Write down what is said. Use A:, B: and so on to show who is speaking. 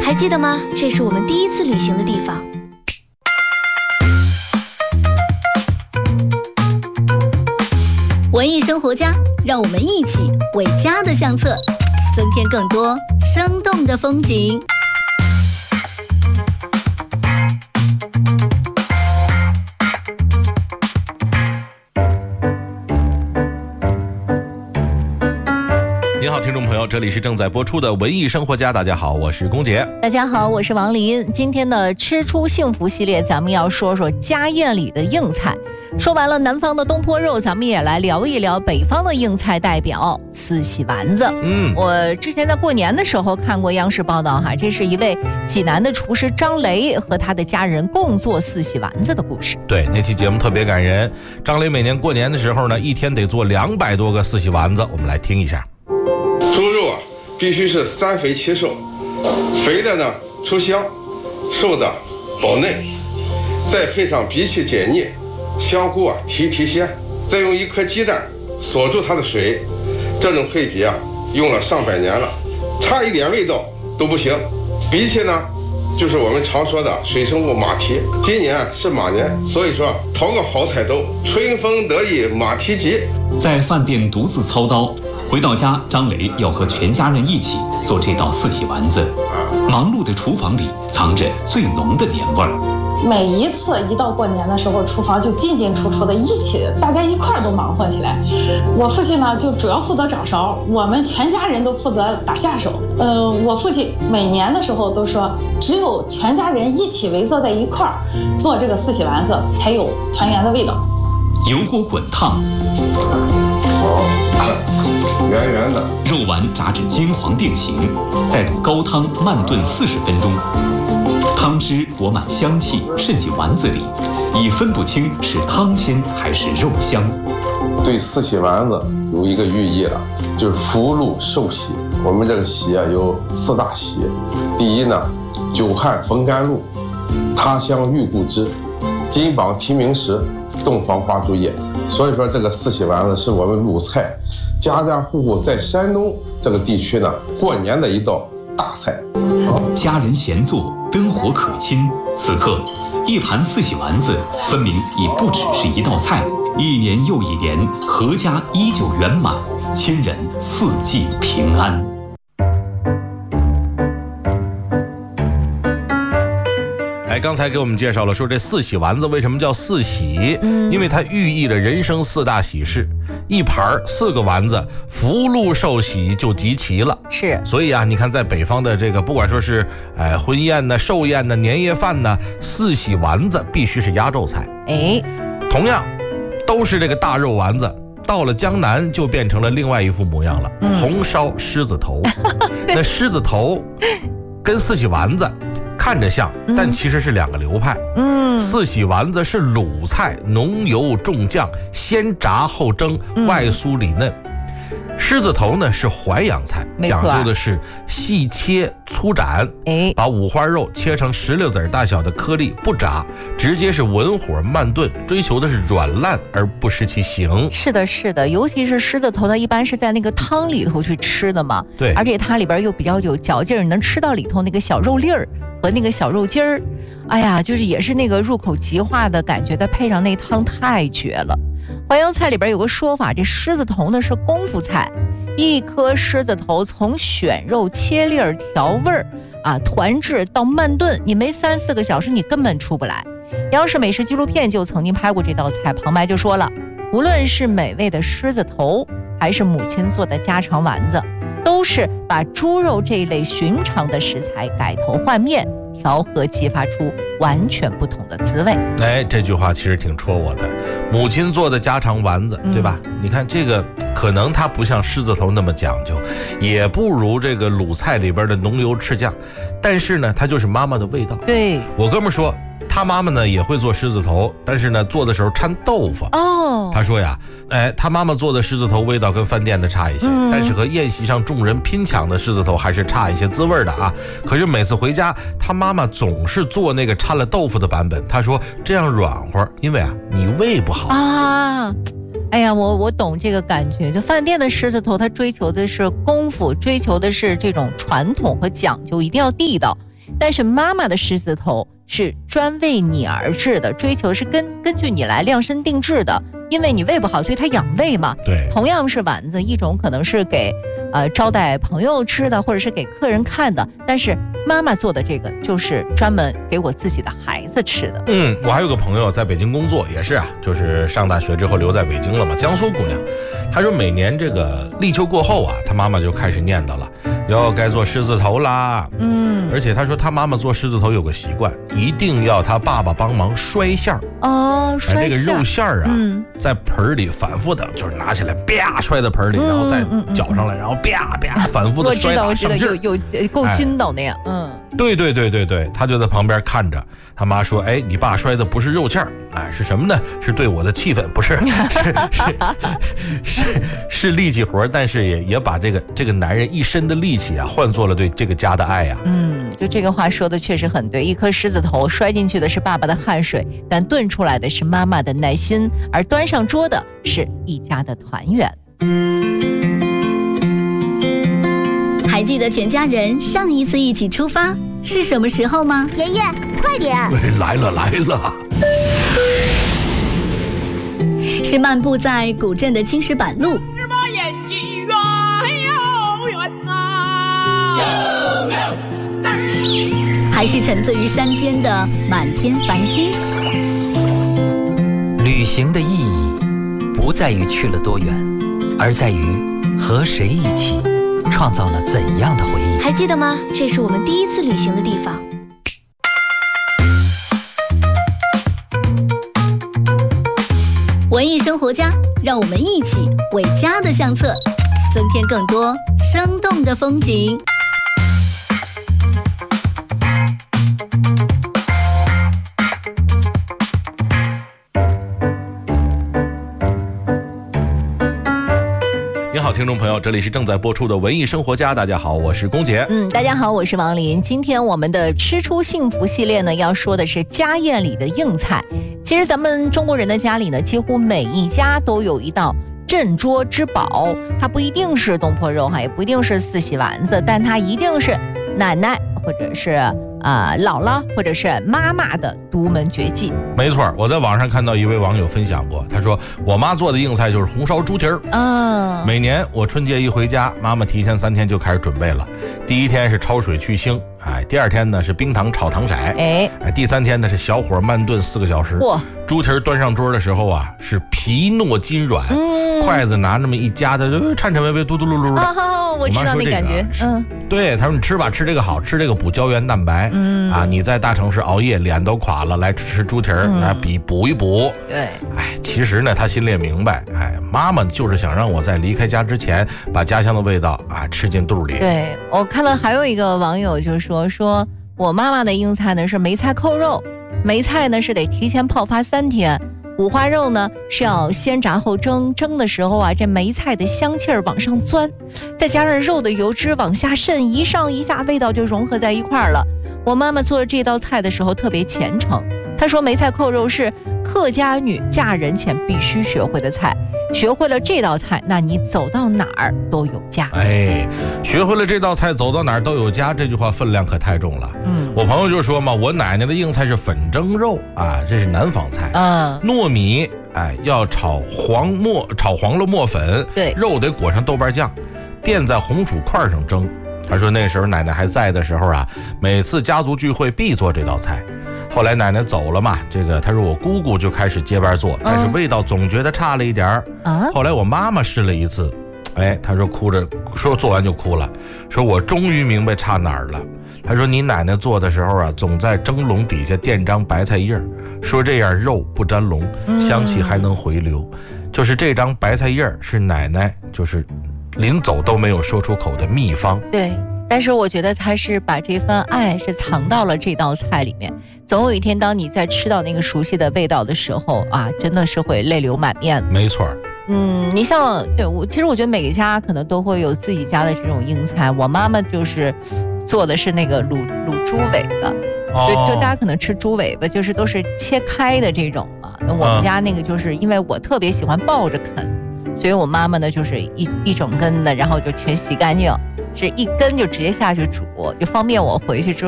A: 还记得吗？这是我们第一次旅行的地方。
B: 文艺生活家，让我们一起为家的相册增添更多生动的风景。
C: 您好，听众朋友，这里是正在播出的文艺生活家。大家好，我是龚杰。
D: 大家好，我是王林。今天的吃出幸福系列，咱们要说说家宴里的硬菜。说完了南方的东坡肉，咱们也来聊一聊北方的硬菜代表四喜丸子。我之前在过年的时候看过央视报道哈，这是一位济南的厨师张雷和他的家人共做四喜丸子的故事。
C: 对，那期节目特别感人。张雷每年过年的时候呢，一天得做200多个四喜丸子，我们来听一下。
E: 猪肉必须是3肥7瘦，肥的呢出香，瘦的保嫩，再配上荸荠解腻，香菇提鲜，再用1颗鸡蛋锁住它的水，这种配比用了上百年了，差一点味道都不行。荸荠呢就是我们常说的水生物马蹄，今年是马年，所以说讨个好彩头，春风得意马蹄疾。
F: 在饭店独自操刀，回到家，张雷要和全家人一起做这道四喜丸子。忙碌的厨房里藏着最浓的年味儿。
G: 每一次一到过年的时候，厨房就进进出出的，一起大家一块儿都忙活起来。我父亲呢就主要负责掌勺，我们全家人都负责打下手。我父亲每年的时候都说，只有全家人一起围坐在一块儿做这个四喜丸子，才有团圆的味道。
F: 油锅滚烫，
E: 圆圆的
F: 肉丸炸至金黄定型，再入高汤慢炖40分钟，汤汁裹满香气渗进丸子里，已分不清是汤鲜还是肉香。
E: 对四喜丸子有一个寓意了，就是福禄寿喜。我们这个喜有4大喜，第一呢，久旱逢甘露，他乡遇故知，金榜题名时，洞房花烛夜。所以说这个四喜丸子是我们鲁菜家家户户在山东这个地区呢过年的一道大菜。
F: 家人闲坐，灯火可亲，此刻一盘四喜丸子分明已不只是一道菜，一年又一年，阖家依旧圆满，亲人四季平安。
C: 刚才给我们介绍了说这四喜丸子为什么叫四喜，因为它寓意着人生4大喜事，一盘4个丸子，福禄寿喜就集齐了。
D: 是，
C: 所以你看在北方的这个不管说是婚宴呢、寿宴呢、年夜饭呢，四喜丸子必须是压轴菜。同样都是这个大肉丸子，到了江南就变成了另外一副模样了，红烧狮子头。那狮子头跟四喜丸子看着像，但其实是2个流派。四喜丸子是鲁菜，浓油重酱，先炸后蒸，外酥里嫩。狮子头呢是淮扬菜，讲究的是细切粗斩，把五花肉切成16子大小的颗粒，不炸，直接是文火慢炖，追求的是软烂而不失其形。
D: 是的，是的，尤其是狮子头，它一般是在那个汤里头去吃的嘛。
C: 对，
D: 而且它里边又比较有嚼劲儿，你能吃到里头那个小肉粒儿和那个小肉筋儿。哎呀，就是也是那个入口即化的感觉，再配上那汤太绝了。淮扬菜里边有个说法，这狮子头呢是功夫菜，一颗狮子头从选肉、切粒儿、调味儿团制到慢炖，你没3、4个小时你根本出不来。央视美食纪录片就曾经拍过这道菜，旁白就说了，无论是美味的狮子头，还是母亲做的家常丸子，都是把猪肉这一类寻常的食材改头换面，调和激发出完全不同的滋味。
C: 这句话其实挺戳我的，母亲做的家常丸子，对吧？你看这个可能它不像狮子头那么讲究，也不如这个鲁菜里边的浓油赤酱，但是呢它就是妈妈的味道。
D: 对，
C: 我哥们说他妈妈呢也会做狮子头，但是呢做的时候掺豆腐。他说呀，他妈妈做的狮子头味道跟饭店的差一些，但是和宴席上众人拼抢的狮子头还是差一些滋味的啊。可是每次回家，他妈妈总是做那个掺了豆腐的版本。他说这样软和，因为你胃不好
D: 啊。哎呀，我懂这个感觉。就饭店的狮子头，它追求的是功夫，追求的是这种传统和讲究，一定要地道。 但是妈妈的狮子头是专为你而制的，追求是根据你来量身定制的，因为你胃不好，所以它养胃嘛。
C: 对，
D: 同样是丸子，一种可能是给招待朋友吃的，或者是给客人看的，但是妈妈做的这个就是专门给我自己的孩子吃的。
C: 我还有个朋友在北京工作，也是啊，就是上大学之后留在北京了嘛，江苏姑娘。她说每年这个立秋过后啊，她妈妈就开始念叨了，该做狮子头啦。而且她说她妈妈做狮子头有个习惯，一定要她爸爸帮忙摔馅儿。
D: 摔
C: 这个肉馅儿啊，在盆里反复的，就是拿起来啪摔在盆里，然后再搅上来，然后啪啪反复的摔打上劲儿，
D: 有够筋道那样。
C: 对，他就在旁边看着，他妈说：“哎，你爸摔的不是肉馅儿，哎，是什么呢？是对我的气氛，不是，是力气活，但是也把这个男人一身的力气啊，换作了对这个家的爱呀。”
D: 就这个话说的确实很对，一颗狮子头摔进去的是爸爸的汗水，但炖出来的是妈妈的耐心，而端上桌的是一家的团圆。
B: 还记得全家人上一次一起出发是什么时候吗？
A: 爷爷，快点！
C: 来了！
B: 是漫步在古镇的青石板路，还是沉醉于山间的满天繁星？
H: 旅行的意义不在于去了多远，而在于和谁一起创造了怎样的回忆。
A: 还记得吗？这是我们第一次旅行的地方。
B: 文艺生活家，让我们一起为家的相册增添更多生动的风景。
C: 你好，听众朋友，这里是正在播出的文艺生活家。大家好，我是龚杰。
D: 大家好，我是王林。今天我们的吃出幸福系列呢，要说的是家宴里的硬菜。其实咱们中国人的家里呢，几乎每一家都有一道镇桌之宝，它不一定是东坡肉哈，也不一定是四喜丸子，但它一定是奶奶或者是姥姥或者是妈妈的独门绝技。
C: 没错，我在网上看到一位网友分享过，他说我妈做的硬菜就是红烧猪蹄儿。每年我春节一回家，妈妈提前3天就开始准备了。第1天是焯水去腥，第2天呢是冰糖炒糖色，第3天呢是小火慢炖4个小时。猪蹄儿端上桌的时候啊，是皮糯筋软，筷子拿那么一夹的，颤颤巍巍，嘟嘟噜噜的。
D: 我知道那感觉。
C: 对，他说你吃吧，吃这个好，吃这个补胶原蛋白。你在大城市熬夜，脸都垮了，来吃猪蹄儿，补一补。
D: 对，
C: 其实呢，他心里也明白，妈妈就是想让我在离开家之前，把家乡的味道吃进肚里。
D: 对，我看到还有一个网友就说我妈妈的硬菜呢是梅菜扣肉，梅菜呢是得提前泡发3天。五花肉呢是要先炸后蒸，蒸的时候啊，这梅菜的香气儿往上钻，再加上肉的油脂往下渗，一上一下，味道就融合在一块儿了。我妈妈做这道菜的时候特别虔诚，她说梅菜扣肉是客家女嫁人前必须学会的菜，学会了这道菜，那你走到哪儿都有家。
C: 学会了这道菜，走到哪儿都有家，这句话分量可太重了。我朋友就说嘛，我奶奶的硬菜是粉蒸肉这是南方菜。糯米要炒黄了磨粉，
D: 对，
C: 肉得裹上豆瓣酱，垫在红薯块上蒸。他说那时候奶奶还在的时候每次家族聚会必做这道菜。后来奶奶走了嘛，他说我姑姑就开始接班做，但是味道总觉得差了一点儿。后来我妈妈试了一次，他说哭着说做完就哭了，说我终于明白差哪儿了。他说你奶奶做的时候总在蒸笼底下垫张白菜叶，说这样肉不沾笼，香气还能回流。就是这张白菜叶是奶奶就是临走都没有说出口的秘方。
D: 对，但是我觉得他是把这份爱是藏到了这道菜里面，总有一天当你在吃到那个熟悉的味道的时候真的是会泪流满面。
C: 没错。
D: 你像其实我觉得每个家可能都会有自己家的这种硬菜。我妈妈就是做的是那个卤猪尾巴，就大家可能吃猪尾巴就是都是切开的这种嘛。我们家那个就是因为我特别喜欢抱着啃，所以我妈妈呢就是一整根的，然后就全洗干净，是一根就直接下去煮，就方便我回去之后